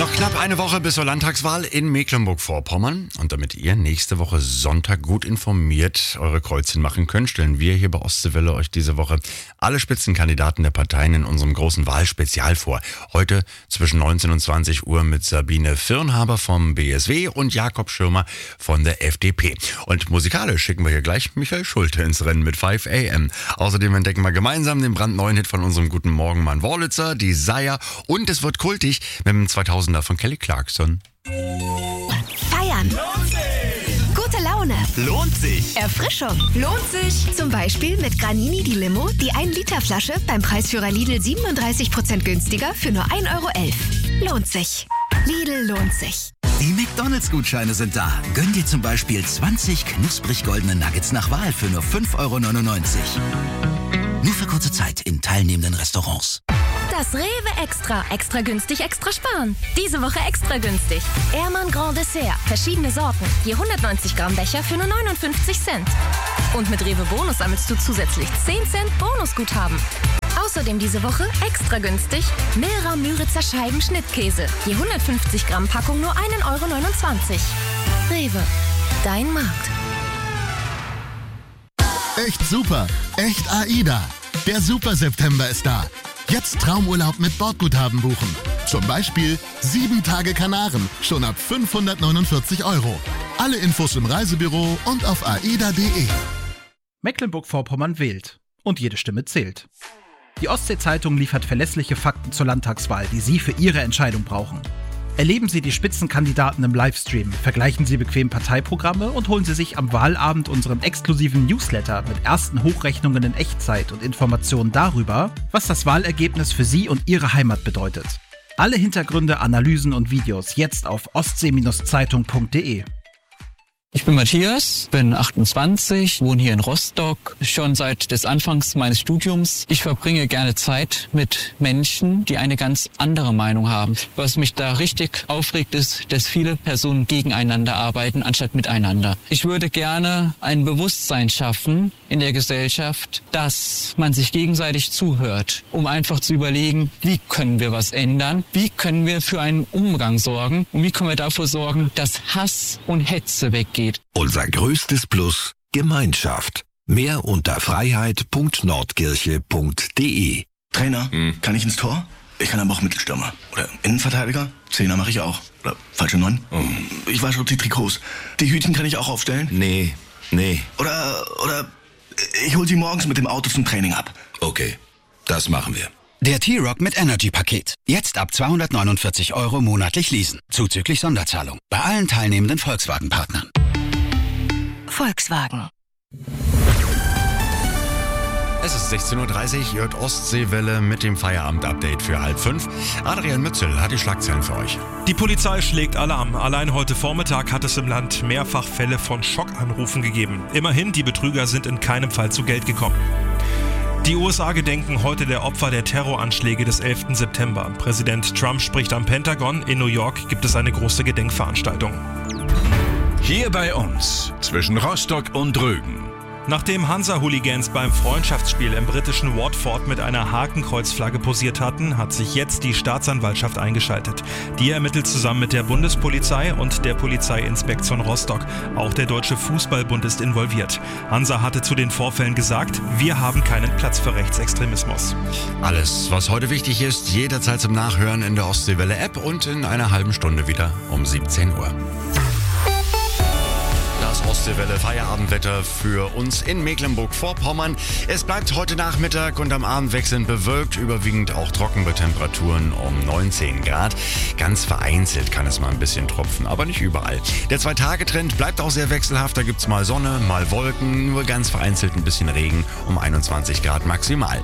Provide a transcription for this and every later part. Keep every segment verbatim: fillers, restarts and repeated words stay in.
Noch knapp eine Woche bis zur Landtagswahl in Mecklenburg-Vorpommern. Und damit ihr nächste Woche Sonntag gut informiert eure Kreuzchen machen könnt, stellen wir hier bei Ostseewelle euch diese Woche alle Spitzenkandidaten der Parteien in unserem großen Wahlspezial vor. Heute zwischen neunzehn und zwanzig Uhr mit Sabine Firnhaber vom B S W und Jakob Schirmer von der F D P. Und musikalisch schicken wir hier gleich Michael Schulte ins Rennen mit five a m. Außerdem entdecken wir gemeinsam den brandneuen Hit von unserem guten Morgenmann Wurlitzer, die Desire. Und es wird kultig mit dem zweitausender von Kelly Clarkson. Feiern. Lohnt sich. Gute Laune. Lohnt sich. Erfrischung. Lohnt sich. Zum Beispiel mit Granini die Limo, die ein Liter Flasche beim Preisführer Lidl siebenunddreißig Prozent günstiger für nur ein Euro elf. Lohnt sich. Lidl lohnt sich. Die McDonalds-Gutscheine sind da. Gönn dir zum Beispiel zwanzig knusprig goldene Nuggets nach Wahl für nur fünf Euro neunundneunzig. Nur für kurze Zeit in teilnehmenden Restaurants. Das Rewe Extra. Extra günstig, extra sparen. Diese Woche extra günstig. Ehrmann Grand Dessert. Verschiedene Sorten. Je hundertneunzig Gramm Becher für nur neunundfünfzig Cent. Und mit Rewe Bonus sammelst du zusätzlich zehn Cent Bonusguthaben. Außerdem diese Woche extra günstig Milra Müritzer Scheiben Schnittkäse. Je hundertfünfzig Gramm Packung nur ein Euro neunundzwanzig. Rewe. Dein Markt. Echt super. Echt AIDA. Der Super September ist da. Jetzt Traumurlaub mit Bordguthaben buchen. Zum Beispiel sieben Tage Kanaren, schon ab fünfhundertneunundvierzig Euro. Alle Infos im Reisebüro und auf aida punkt de. Mecklenburg-Vorpommern wählt. Und jede Stimme zählt. Die Ostsee-Zeitung liefert verlässliche Fakten zur Landtagswahl, die Sie für Ihre Entscheidung brauchen. Erleben Sie die Spitzenkandidaten im Livestream, vergleichen Sie bequem Parteiprogramme und holen Sie sich am Wahlabend unseren exklusiven Newsletter mit ersten Hochrechnungen in Echtzeit und Informationen darüber, was das Wahlergebnis für Sie und Ihre Heimat bedeutet. Alle Hintergründe, Analysen und Videos jetzt auf ostsee Zeitung punkt de. Ich bin Matthias, bin achtundzwanzig, wohne hier in Rostock, schon seit des Anfangs meines Studiums. Ich verbringe gerne Zeit mit Menschen, die eine ganz andere Meinung haben. Was mich da richtig aufregt, ist, dass viele Personen gegeneinander arbeiten, anstatt miteinander. Ich würde gerne ein Bewusstsein schaffen in der Gesellschaft, dass man sich gegenseitig zuhört, um einfach zu überlegen, wie können wir was ändern, wie können wir für einen Umgang sorgen und wie können wir dafür sorgen, dass Hass und Hetze weggeht. Unser größtes Plus: Gemeinschaft. Mehr unter freiheit punkt nordkirche punkt de. Trainer, hm. kann ich ins Tor? Ich kann aber auch Mittelstürmer. Oder Innenverteidiger? Zehner mache ich auch. Oder falsche Neun? Oh. Ich wasche die Trikots. Die Hütchen kann ich auch aufstellen? Nee, nee. Oder, oder ich hol sie morgens mit dem Auto zum Training ab. Okay, das machen wir. Der T-Rock mit Energy-Paket. Jetzt ab zweihundertneunundvierzig Euro monatlich leasen. Zuzüglich Sonderzahlung. Bei allen teilnehmenden Volkswagen-Partnern. Volkswagen. Es ist sechzehn Uhr dreißig, ihr hört Ostseewelle mit dem Feierabend-Update für halb fünf. Adrian Mützel hat die Schlagzeilen für euch. Die Polizei schlägt Alarm. Allein heute Vormittag hat es im Land mehrfach Fälle von Schockanrufen gegeben. Immerhin, die Betrüger sind in keinem Fall zu Geld gekommen. Die U S A gedenken heute der Opfer der Terroranschläge des elften September. Präsident Trump spricht am Pentagon. In New York gibt es eine große Gedenkveranstaltung. Hier bei uns, zwischen Rostock und Rügen. Nachdem Hansa-Hooligans beim Freundschaftsspiel im britischen Watford mit einer Hakenkreuzflagge posiert hatten, hat sich jetzt die Staatsanwaltschaft eingeschaltet. Die ermittelt zusammen mit der Bundespolizei und der Polizeiinspektion Rostock. Auch der Deutsche Fußballbund ist involviert. Hansa hatte zu den Vorfällen gesagt, wir haben keinen Platz für Rechtsextremismus. Alles, was heute wichtig ist, jederzeit zum Nachhören in der Ostseewelle-App und in einer halben Stunde wieder um siebzehn Uhr. Das Ostseewelle Feierabendwetter für uns in Mecklenburg-Vorpommern. Es bleibt heute Nachmittag und am Abend wechselnd bewölkt, überwiegend auch trocken bei Temperaturen um neunzehn Grad. Ganz vereinzelt kann es mal ein bisschen tropfen, aber nicht überall. Der Zwei-Tage-Trend bleibt auch sehr wechselhaft. Da gibt's mal Sonne, mal Wolken, nur ganz vereinzelt ein bisschen Regen um einundzwanzig Grad maximal.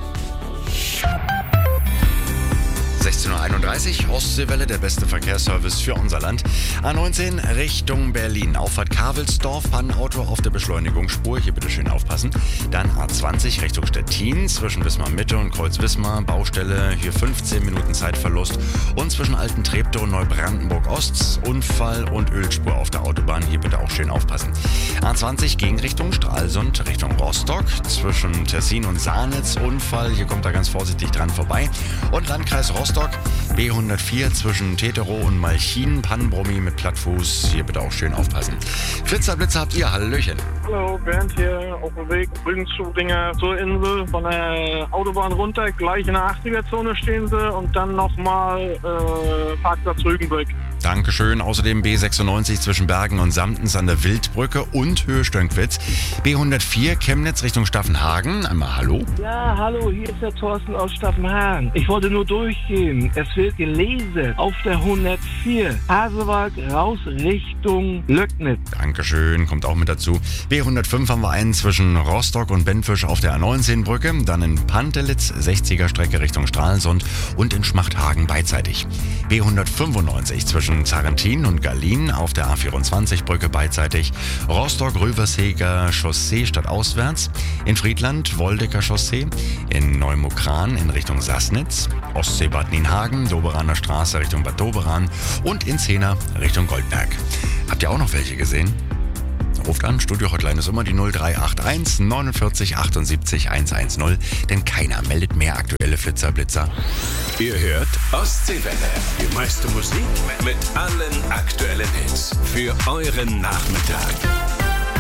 sechzehn Uhr einunddreißig, Ostseewelle, der beste Verkehrsservice für unser Land. A neunzehn Richtung Berlin. Auffahrt Kavelsdorf, Pannenauto auf der Beschleunigungsspur. Hier bitte schön aufpassen. Dann A zwanzig Richtung Stettin, zwischen Wismar Mitte und Kreuz-Wismar. Baustelle, hier fünfzehn Minuten Zeitverlust. Und zwischen Alten Treptow und Neubrandenburg Ost. Unfall und Ölspur auf der Autobahn. Hier bitte auch schön aufpassen. A zwanzig Gegenrichtung Stralsund Richtung Rostock. Zwischen Tessin und Sahnitz. Unfall, hier kommt er ganz vorsichtig dran vorbei. Und Landkreis Rostock Rostock. B hundertvier zwischen Teterow und Malchin. Pannenbrummi mit Plattfuß. Hier bitte auch schön aufpassen. Flitzerblitzer habt ihr. Hallöchen. Hallo, Bernd hier auf dem Weg Brüggenzudinger zur Insel. Von der Autobahn runter, gleich in der achtziger-Zone stehen sie und dann nochmal äh, Parkplatz Rügenbrück. Dankeschön. Außerdem B sechsundneunzig zwischen Bergen und Samtens an der Wildbrücke und Höhe Stönkwitz. B hundertvier Chemnitz Richtung Staffenhagen. Einmal hallo. Ja, hallo, hier ist der Thorsten aus Staffenhagen. Ich wollte nur durchgehen. Es wird gelesen auf der hundertvier. Hasewalk raus Richtung Löcknitz. Dankeschön, kommt auch mit dazu. B hundertfünf haben wir einen zwischen Rostock und Benfisch auf der A neunzehn Brücke. Dann in Pantelitz, sechziger Strecke Richtung Stralsund und in Schmachthagen beidseitig. B hundertfünfundneunzig zwischen Zarentin und Gallien auf der A vierundzwanzig Brücke beidseitig. Rostock-Rüversheger Chaussee stadtauswärts. In Friedland Woldecker Chaussee. In Neumukran in Richtung Sassnitz. Ostsee-Bad Nienhagen, Doberaner Straße Richtung Bad Doberan. Und in Zehner Richtung Goldberg. Habt ihr auch noch welche gesehen? Ruft an, Studio-Hotline ist immer die null drei acht eins neunundvierzig achtundsiebzig hundertzehn, denn keiner meldet mehr aktuelle Flitzerblitzer. Ihr hört Ostseewelle. Die meiste Musik mit allen aktuellen Hits für euren Nachmittag.